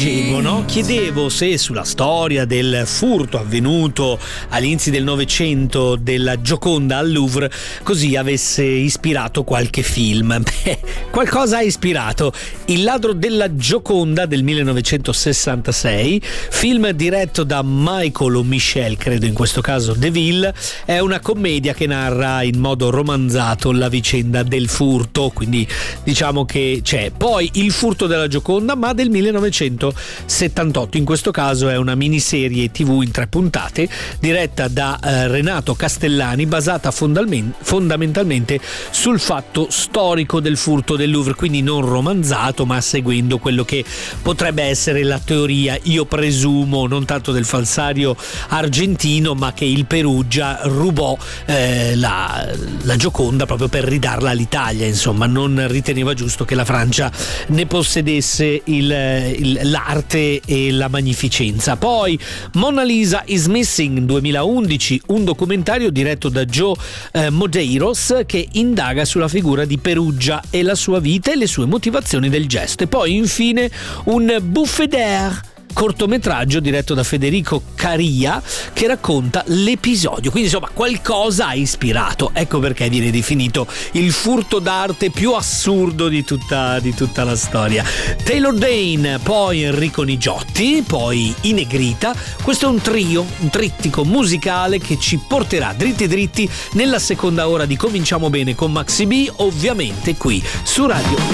leggevo, no? Chiedevo se sulla storia del furto avvenuto agli inizi del Novecento della Gioconda al Louvre così avesse ispirato qualche film. Beh, qualcosa ha ispirato. Il ladro della Gioconda del 1966, film diretto da Michael o Michel, credo in questo caso DeVille, è una commedia che narra in modo romanzato la vicenda del furto, quindi diciamo che c'è poi il furto della Gioconda, ma del 1978. In questo caso è una miniserie TV in 3 puntate diretta da Renato Castellani, basata fondamentalmente sul fatto storico del furto del Louvre, quindi non romanzato ma seguendo quello che potrebbe essere la teoria, io presumo, non tanto del falsario argentino, ma che il Perugia rubò la Gioconda proprio per ridarla all'Italia. Insomma, non riteneva giusto che la Francia ne possedesse l'arte e la magnificenza. Poi Mona Lisa is Missing 2011, un documentario diretto da Joe Modeiros che indaga sulla figura di Perugia e la sua vita e le sue motivazioni del gesto. E poi infine un Buffet d'air, cortometraggio diretto da Federico Caria che racconta l'episodio, quindi insomma qualcosa ha ispirato. Ecco perché viene definito il furto d'arte più assurdo di tutta la storia. Taylor Dane, poi Enrico Nigiotti, poi I Negrita. Questo è un trio, un trittico musicale che ci porterà dritti nella seconda ora di Cominciamo Bene con Maxi B, ovviamente qui su Radio